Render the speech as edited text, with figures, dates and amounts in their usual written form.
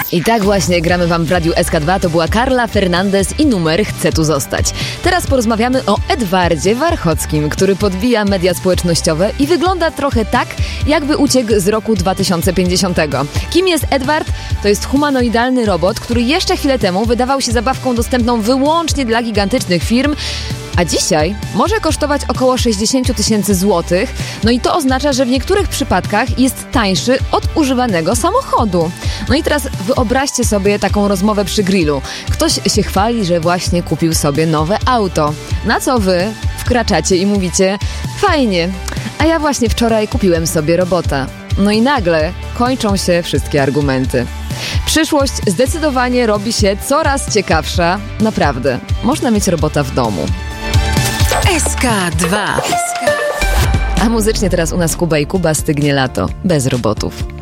I tak właśnie gramy wam w Radiu SK2. To była Carla Fernandez i numer Chcę tu zostać. Teraz porozmawiamy o Edwardzie Warchockim, który podbija media społecznościowe i wygląda trochę tak, jakby uciekł z roku 2050. Kim jest Edward? To jest humanoidalny robot, który jeszcze chwilę temu wydawał się zabawką dostępną wyłącznie dla gigantycznych firm, a dzisiaj może kosztować około 60 000 złotych. No i to oznacza, że w niektórych przypadkach jest tańszy od używanego samochodu. No i teraz wyobraźcie sobie taką rozmowę przy grillu. Ktoś się chwali, że właśnie kupił sobie nowe auto. Na co wy wkraczacie i mówicie: fajnie, a ja właśnie wczoraj kupiłem sobie robota. No i nagle kończą się wszystkie argumenty. Przyszłość zdecydowanie robi się coraz ciekawsza. Naprawdę, można mieć robota w domu. SK2. A muzycznie teraz u nas Kuba i Kuba, Stygnie lato, bez robotów.